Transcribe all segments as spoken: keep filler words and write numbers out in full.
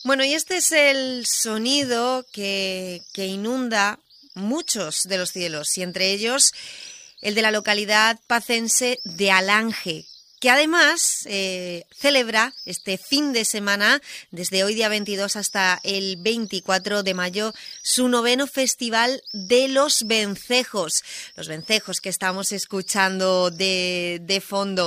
Bueno, y este es el sonido que, que inunda muchos de los cielos, y entre ellos el de la localidad pacense de Alange, que además eh, celebra este fin de semana, desde hoy día veintidós hasta el veinticuatro de mayo, su noveno Festival de los Vencejos. Los vencejos que estamos escuchando de, de fondo.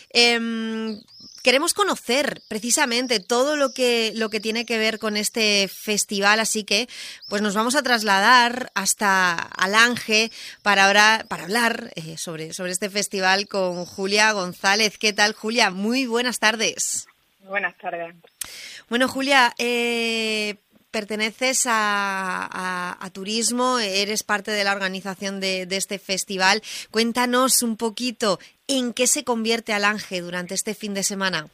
Eh, Queremos conocer precisamente todo lo que lo que tiene que ver con este festival, así que pues nos vamos a trasladar hasta Alange para ahora para hablar eh, sobre sobre este festival con Julia González. ¿Qué tal, Julia? Muy buenas tardes. Buenas tardes. Bueno, Julia, eh, perteneces a, a, a Turismo, eres parte de la organización de, de este festival. Cuéntanos un poquito en qué se convierte Alange durante este fin de semana.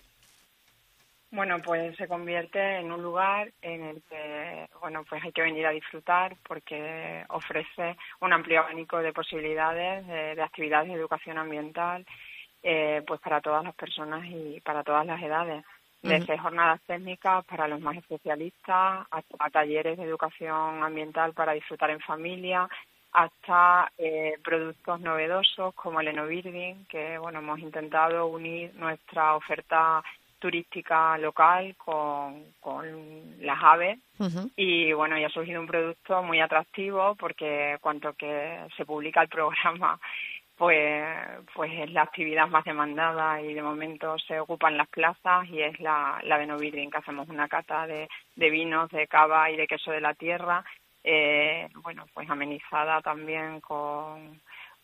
Bueno, pues se convierte en un lugar en el que, bueno, pues hay que venir a disfrutar porque ofrece un amplio abanico de posibilidades de, de actividades de educación ambiental, eh, pues para todas las personas y para todas las edades. Desde uh-huh. jornadas técnicas para los más especialistas, hasta talleres de educación ambiental para disfrutar en familia, hasta eh, productos novedosos como el enobirding, que bueno, hemos intentado unir nuestra oferta turística local con, con las aves uh-huh. y bueno, y ha surgido un producto muy atractivo porque cuanto que se publica el programa pues pues es la actividad más demandada y de momento se ocupan las plazas y es la, la de enobirding, que hacemos una cata de, de vinos, de cava y de queso de la tierra. Eh, bueno, pues amenizada también con,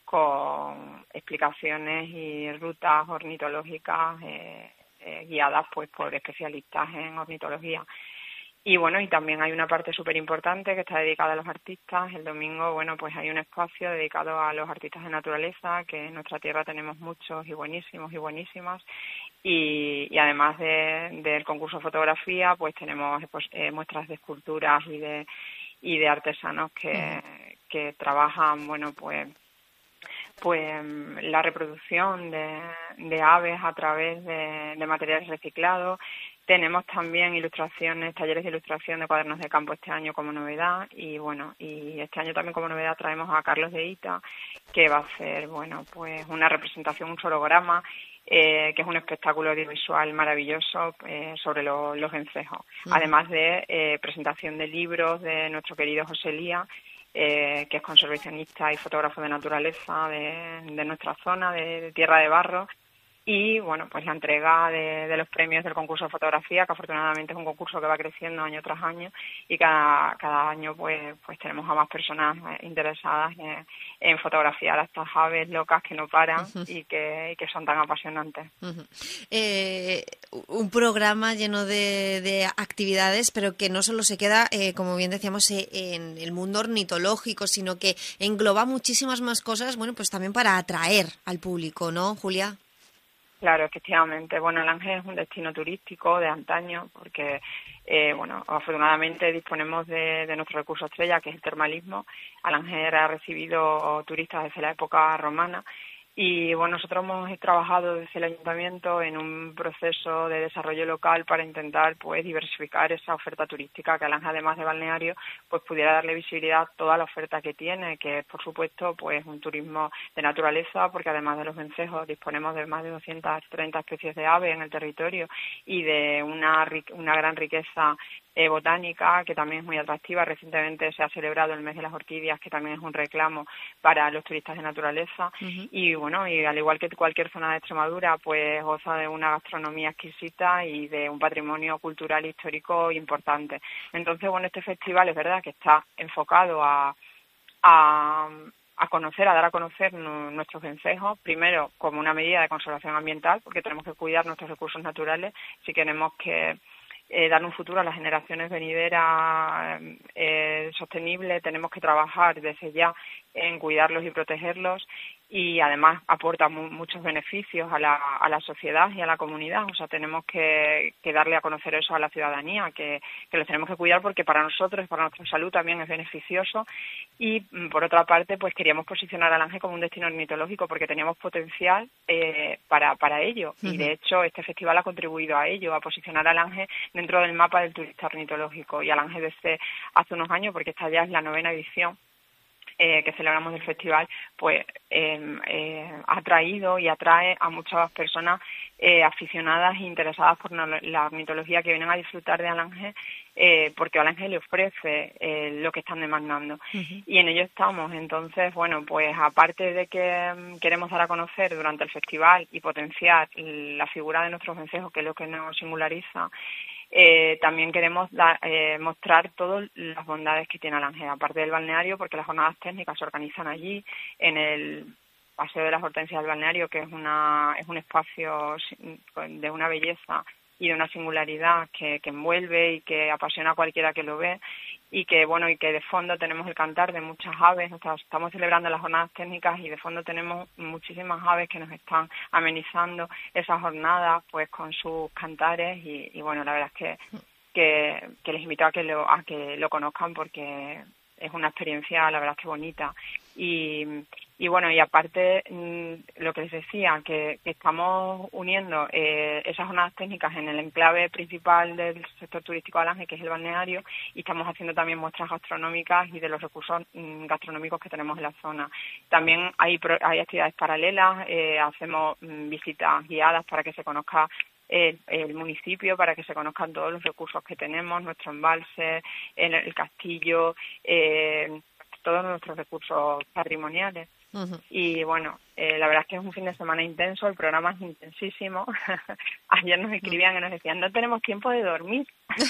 con explicaciones y rutas ornitológicas eh, eh, guiadas pues por especialistas en ornitología. Y bueno, y también hay una parte súper importante que está dedicada a los artistas. El domingo, bueno, pues hay un espacio dedicado a los artistas de naturaleza, que en nuestra tierra tenemos muchos y buenísimos y buenísimas. Y, y además de, del concurso de fotografía, pues tenemos pues, eh, muestras de esculturas y de y de artesanos que, que trabajan, bueno, pues pues la reproducción de, de aves a través de, de materiales reciclados. Tenemos también ilustraciones, talleres de ilustración de cuadernos de campo este año como novedad y bueno, y este año también como novedad traemos a Carlos de Ita, que va a hacer, bueno, pues una representación, un sorograma, Eh, que es un espectáculo audiovisual maravilloso eh, sobre lo, los vencejos, uh-huh. además de eh, presentación de libros de nuestro querido José Lía, eh, que es conservacionista y fotógrafo de naturaleza de, de nuestra zona, de, de Tierra de Barro, y bueno, pues la entrega de, de los premios del concurso de fotografía, que afortunadamente es un concurso que va creciendo año tras año y cada, cada año pues pues tenemos a más personas interesadas en, en fotografiar a estas aves locas que no paran uh-huh. y que, y que son tan apasionantes. Uh-huh. Eh, un programa lleno de, de actividades, pero que no solo se queda, eh, como bien decíamos, eh, en el mundo ornitológico, sino que engloba muchísimas más cosas, bueno, pues también para atraer al público, ¿no, Julia? Claro, efectivamente. Bueno, Alange es un destino turístico de antaño porque, eh, bueno, afortunadamente disponemos de, de nuestro recurso estrella, que es el termalismo. Alange ha recibido turistas desde la época romana y, bueno, nosotros hemos trabajado desde el ayuntamiento en un proceso de desarrollo local para intentar, pues, diversificar esa oferta turística, que Alange, además de balneario, pues pudiera darle visibilidad a toda la oferta que tiene, que es, por supuesto, pues un turismo de naturaleza, porque además de los vencejos disponemos de más de doscientas treinta especies de aves en el territorio y de una, una gran riqueza eh, botánica, que también es muy atractiva. Recientemente se ha celebrado el mes de las orquídeas, que también es un reclamo para los turistas de naturaleza. Uh-huh. Y bueno, y al igual que cualquier zona de Extremadura, pues goza de una gastronomía exquisita y de un patrimonio cultural histórico importante. Entonces, bueno, este festival es verdad que está enfocado a, a a conocer, a dar a conocer no, nuestros vencejos, primero como una medida de conservación ambiental, porque tenemos que cuidar nuestros recursos naturales si queremos que eh, dar un futuro a las generaciones venideras eh, sostenible. Tenemos que trabajar desde ya en cuidarlos y protegerlos y además aporta mu- muchos beneficios a la, a la sociedad y a la comunidad. O sea, tenemos que, que darle a conocer eso a la ciudadanía, que, que los tenemos que cuidar porque para nosotros, para nuestra salud también es beneficioso. Y por otra parte, pues queríamos posicionar a Alange como un destino ornitológico porque teníamos potencial eh, para, para ello. Uh-huh. Y de hecho este festival ha contribuido a ello, a posicionar a Alange dentro del mapa del turista ornitológico. Y Alange desde hace unos años, porque esta ya es la novena edición, Eh, que celebramos el festival, pues eh, eh, ha traído y atrae a muchas personas eh, aficionadas e interesadas por la ornitología que vienen a disfrutar de Alange, eh, porque Alange le ofrece eh, lo que están demandando. Uh-huh. Y en ello estamos. Entonces, bueno, pues aparte de que um, queremos dar a conocer durante el festival y potenciar la figura de nuestros vencejos, que es lo que nos singulariza, Eh, también queremos da, eh, mostrar todas las bondades que tiene Alange, aparte del balneario, porque las jornadas técnicas se organizan allí, en el Paseo de las Hortensias del Balneario, que es una es un espacio de una belleza y de una singularidad que, que envuelve y que apasiona a cualquiera que lo ve, y que bueno y que de fondo tenemos el cantar de muchas aves. O sea, estamos celebrando las jornadas técnicas y de fondo tenemos muchísimas aves que nos están amenizando esas jornadas pues con sus cantares y, y bueno, la verdad es que, que que les invito a que lo a que lo conozcan porque es una experiencia la verdad que bonita. Y Y bueno, y aparte, lo que les decía, que, que estamos uniendo eh, esas jornadas técnicas en el enclave principal del sector turístico de Alange, que es el balneario, y estamos haciendo también muestras gastronómicas y de los recursos mm, gastronómicos que tenemos en la zona. También hay, hay actividades paralelas, eh, hacemos mm, visitas guiadas para que se conozca El, el municipio, para que se conozcan todos los recursos que tenemos, nuestro embalse, el, el castillo, eh, todos nuestros recursos patrimoniales. Uh-huh. Y bueno, eh, la verdad es que es un fin de semana intenso, el programa es intensísimo. Ayer nos escribían y nos decían, no tenemos tiempo de dormir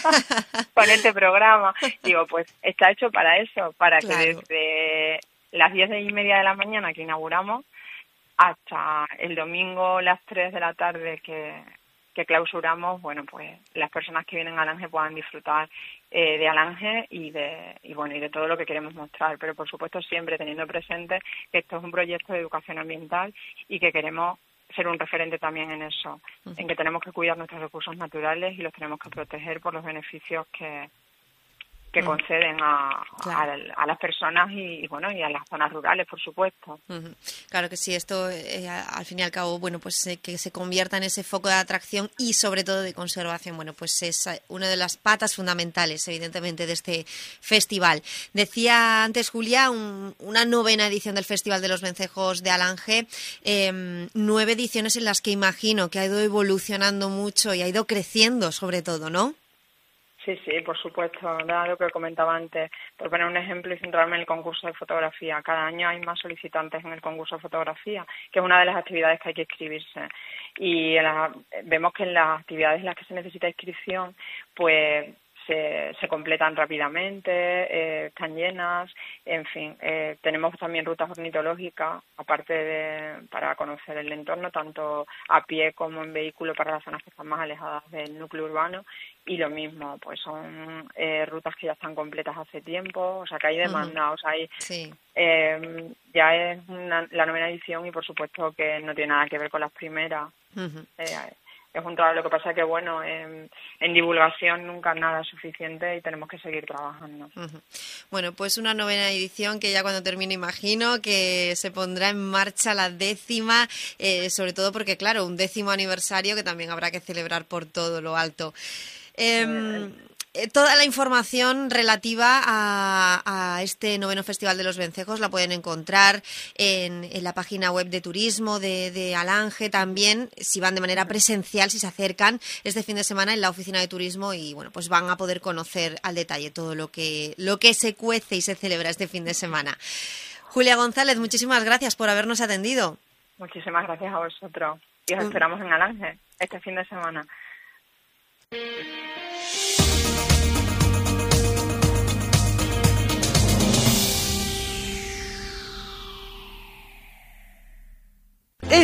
con este programa. Digo, pues está hecho para eso, para claro. que desde las diez y media de la mañana que inauguramos hasta el domingo las tres de la tarde que que clausuramos, bueno, pues las personas que vienen a Alange puedan disfrutar eh, de Alange y de y bueno y de todo lo que queremos mostrar, pero por supuesto siempre teniendo presente que esto es un proyecto de educación ambiental y que queremos ser un referente también en eso, uh-huh. en que tenemos que cuidar nuestros recursos naturales y los tenemos que proteger por los beneficios que que uh-huh. conceden a, claro. a, a las personas y, y bueno y a las zonas rurales, por supuesto. Uh-huh. Claro que sí, esto eh, al fin y al cabo, bueno, pues eh, que se convierta en ese foco de atracción y sobre todo de conservación, bueno, pues es una de las patas fundamentales, evidentemente, de este festival. Decía antes Julia, un, una novena edición del Festival de los Vencejos de Alange, eh, nueve ediciones en las que imagino que ha ido evolucionando mucho y ha ido creciendo sobre todo, ¿no? Sí, sí, por supuesto, era lo que comentaba antes, por poner un ejemplo y centrarme en el concurso de fotografía. Cada año hay más solicitantes en el concurso de fotografía, que es una de las actividades que hay que inscribirse. Y en la, vemos que en las actividades en las que se necesita inscripción, pues se, se completan rápidamente, eh, están llenas, en fin. Eh, tenemos también rutas ornitológicas, aparte de para conocer el entorno, tanto a pie como en vehículo para las zonas que están más alejadas del núcleo urbano. Y lo mismo, pues son eh, rutas que ya están completas hace tiempo, o sea que hay demanda, uh-huh. o sea, hay, sí. eh, ya es una, la novena edición y por supuesto que no tiene nada que ver con las primeras. Uh-huh. Eh, es un trabajo, lo que pasa es que bueno, en, en divulgación nunca nada es suficiente y tenemos que seguir trabajando. Uh-huh. Bueno, pues una novena edición que ya cuando termine imagino que se pondrá en marcha la décima, eh, sobre todo porque claro, un décimo aniversario que también habrá que celebrar por todo lo alto. Eh, eh, toda la información relativa a, a este noveno Festival de los Vencejos la pueden encontrar en, en la página web de turismo de, de Alange, también si van de manera presencial, si se acercan este fin de semana en la oficina de turismo y bueno, pues van a poder conocer al detalle todo lo que, lo que se cuece y se celebra este fin de semana. Julia González, muchísimas gracias por habernos atendido. Muchísimas gracias a vosotros y os esperamos en Alange este fin de semana.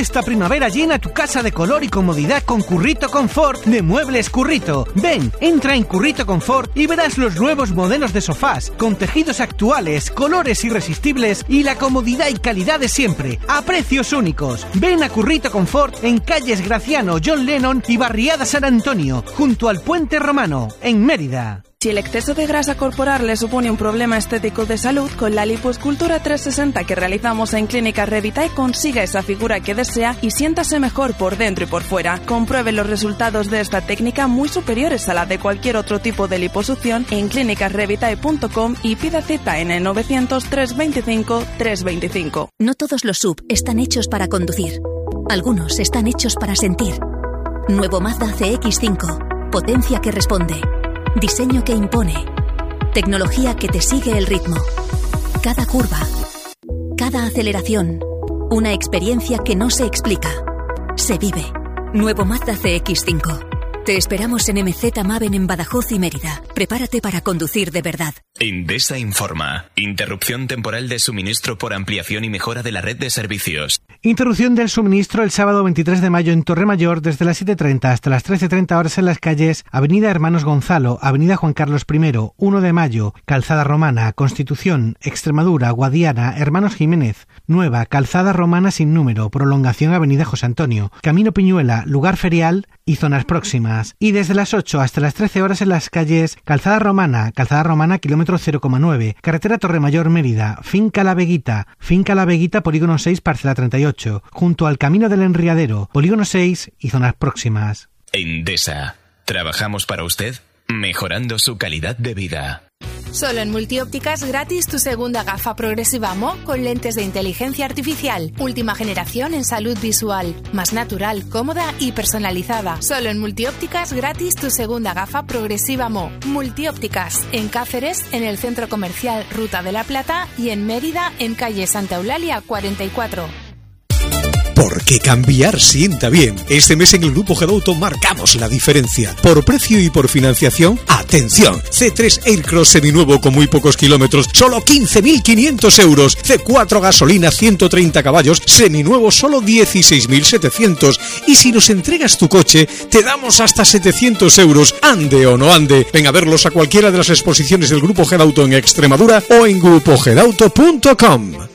Esta primavera llena tu casa de color y comodidad con Currito Confort de Muebles Currito. Ven, entra en Currito Confort y verás los nuevos modelos de sofás con tejidos actuales, colores irresistibles y la comodidad y calidad de siempre, a precios únicos. Ven a Currito Confort en calles Graciano, John Lennon y Barriada San Antonio, junto al Puente Romano, en Mérida. Si el exceso de grasa corporal le supone un problema estético de salud, con la liposcultura trescientos sesenta que realizamos en Clínica Revitae consiga esa figura que desea y siéntase mejor por dentro y por fuera. Compruebe los resultados de esta técnica muy superiores a la de cualquier otro tipo de liposucción en clínicas revitae punto com y pida cita en el novecientos, trescientos veinticinco, trescientos veinticinco. No todos los S U V están hechos para conducir. Algunos están hechos para sentir. Nuevo Mazda C X cinco. Potencia que responde. Diseño que impone. Tecnología que te sigue el ritmo. Cada curva. Cada aceleración. Una experiencia que no se explica. Se vive. Nuevo Mazda C X cinco. Te esperamos en M Z Maven en Badajoz y Mérida. Prepárate para conducir de verdad. Endesa informa. Interrupción temporal de suministro por ampliación y mejora de la red de servicios. Interrupción del suministro el sábado veintitrés de mayo en Torremayor desde las siete y treinta hasta las trece y treinta horas en las calles Avenida Hermanos Gonzalo, Avenida Juan Carlos primero, uno de mayo, Calzada Romana, Constitución, Extremadura, Guadiana, Hermanos Jiménez, Nueva, Calzada Romana sin número, Prolongación Avenida José Antonio, Camino Piñuela, Lugar Ferial y zonas próximas. Y desde las ocho hasta las trece horas en las calles Calzada Romana, Calzada Romana kilómetro cero coma nueve, Carretera Torremayor Mérida, Finca La Veguita, Finca La Veguita Polígono seis, Parcela treinta y ocho, junto al Camino del Enriadero, Polígono seis y zonas próximas. Endesa. Trabajamos para usted, mejorando su calidad de vida. Solo en Multiópticas gratis tu segunda gafa progresiva M O con lentes de inteligencia artificial. Última generación en salud visual. Más natural, cómoda y personalizada. Solo en Multiópticas gratis tu segunda gafa progresiva M O. Multiópticas en Cáceres, en el Centro Comercial Ruta de la Plata y en Mérida, en calle Santa Eulalia cuarenta y cuatro. Porque cambiar sienta bien. Este mes en el Grupo Gedauto marcamos la diferencia. Por precio y por financiación, ¡atención! C tres Aircross seminuevo con muy pocos kilómetros, solo quince mil quinientos euros. C cuatro gasolina, ciento treinta caballos, seminuevo, solo dieciséis mil setecientos. Y si nos entregas tu coche, te damos hasta setecientos euros. Ande o no ande. Ven a verlos a cualquiera de las exposiciones del Grupo Gedauto en Extremadura o en grupo gedauto punto com.